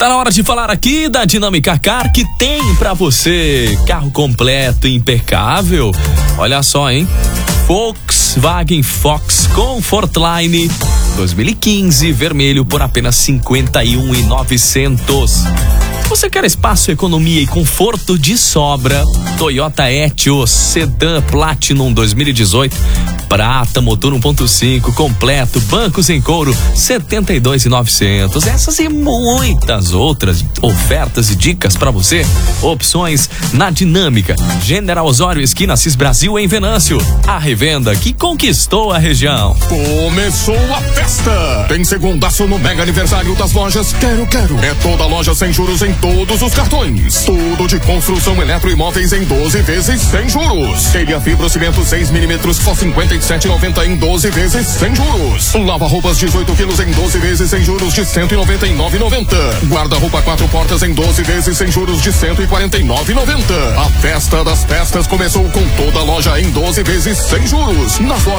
Tá na hora de falar aqui da Dinâmica Car, que tem pra você carro completo e impecável. Olha só, hein? Volkswagen Fox Comfortline 2015, vermelho, por apenas 51.900. Se você quer espaço, economia e conforto de sobra, Toyota Etios Sedan Platinum 2018, prata, motor 1.5, completo, bancos em couro, 72.900. Essas e muitas outras ofertas e dicas para você. Opções na Dinâmica. General Osório, esquina Assis Brasil, em Venâncio. A revenda que conquistou a região. Começou a festa! Tem segundaço no mega aniversário das lojas Quero. É toda loja sem juros em todos os cartões. Tudo de construção eletroimóveis em 12 vezes sem juros. Telha fibrocimento 6mm só 57,90 em 12 vezes sem juros. Lava-roupas 18 quilos em 12 vezes sem juros de 199,90. Guarda-roupa 4 portas em 12 vezes sem juros de 149,90. A festa das festas começou com toda a loja em 12 vezes sem juros. Nas lojas